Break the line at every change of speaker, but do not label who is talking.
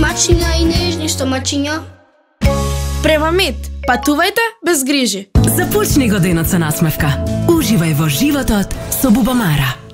домачиња и нежни стомачиња.
Превамит, патувајте без грижи.
Започни го денот со насмевка. Уживај во животот со Бубамара.